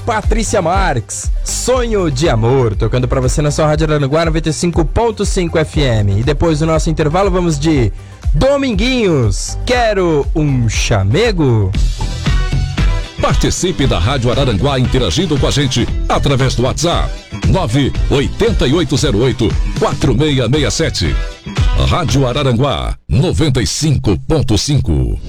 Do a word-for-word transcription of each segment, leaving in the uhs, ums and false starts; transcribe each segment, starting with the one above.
Patrícia Marques, Sonho de Amor, tocando pra você na sua Rádio Araranguá noventa e cinco ponto cinco F M. E depois do nosso intervalo vamos de Dominguinhos, Quero um Chamego. Participe da Rádio Araranguá interagindo com a gente através do WhatsApp nove oito oito zero oito quatro seis seis sete. Rádio Araranguá noventa e cinco ponto cinco.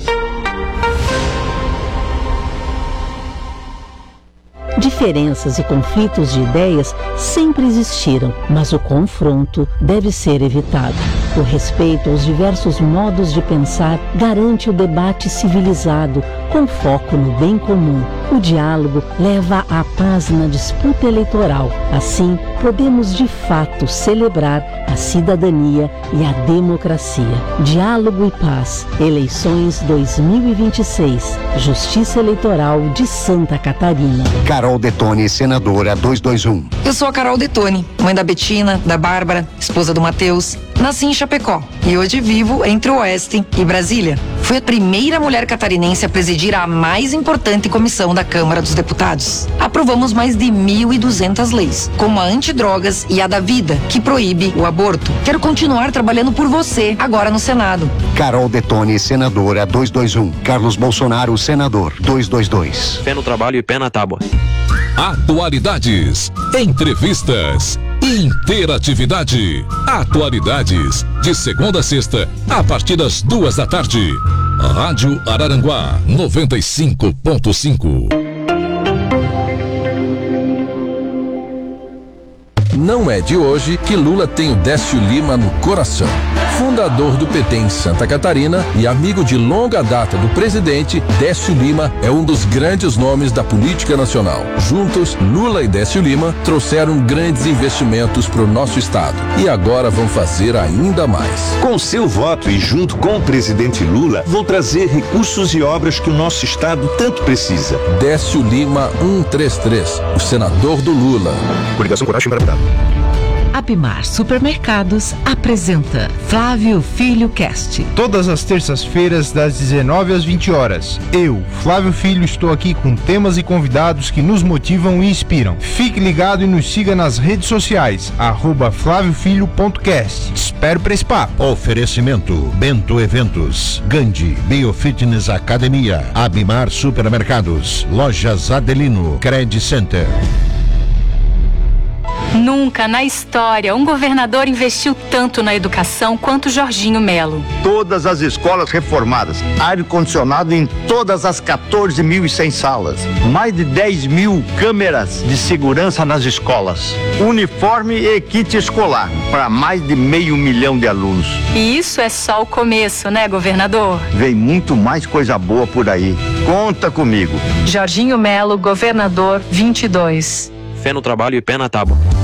Diferenças e conflitos de ideias sempre existiram, mas o confronto deve ser evitado. O respeito aos diversos modos de pensar garante o debate civilizado, com foco no bem comum. O diálogo leva à paz na disputa eleitoral. Assim, podemos de fato celebrar a cidadania e a democracia. Diálogo e paz. Eleições dois mil e vinte e seis. Justiça Eleitoral de Santa Catarina. Carol Detone, senadora duzentos e vinte e um. Eu sou a Carol Detone, mãe da Betina, da Bárbara, esposa do Matheus. Nasci em Chapecó e hoje vivo entre o Oeste e Brasília. Fui a primeira mulher catarinense a presidir a mais importante comissão da Câmara dos Deputados. Aprovamos mais de mil e duzentas leis, como a antidrogas e a da vida, que proíbe o aborto. Quero continuar trabalhando por você, agora no Senado. Carol Detone, senadora duzentos e vinte e um. Carlos Bolsonaro, senador duzentos e vinte e dois. Pé no trabalho e pé na tábua. Atualidades, entrevistas, interatividade. Atualidades, de segunda a sexta, a partir das duas da tarde. Rádio Araranguá, noventa e cinco ponto cinco. Não é de hoje que Lula tem o Décio Lima no coração. Fundador do P T em Santa Catarina e amigo de longa data do presidente, Décio Lima é um dos grandes nomes da política nacional. Juntos, Lula e Décio Lima trouxeram grandes investimentos para o nosso estado e agora vão fazer ainda mais. Com seu voto e junto com o presidente Lula, vou trazer recursos e obras que o nosso estado tanto precisa. Décio Lima cento e trinta e três, o senador do Lula. Coligação Coragem para Abimar Supermercados apresenta Flávio Filho Cast. Todas as terças-feiras, das dezenove às vinte horas. Eu, Flávio Filho, estou aqui com temas e convidados que nos motivam e inspiram. Fique ligado e nos siga nas redes sociais, arroba flávio filho ponto cast. Espero para esse papo. Oferecimento Bento Eventos, Gandhi, Biofitness Academia, Abimar Supermercados, Lojas Adelino, Credit Center. Nunca na história um governador investiu tanto na educação quanto Jorginho Melo. Todas as escolas reformadas, ar-condicionado em todas as quatorze mil e cem salas, mais de dez mil câmeras de segurança nas escolas, uniforme e kit escolar para mais de meio milhão de alunos. E isso é só o começo, né, governador? Vem muito mais coisa boa por aí. Conta comigo. Jorginho Melo, governador vinte e dois. Fé no trabalho e pé na tábua.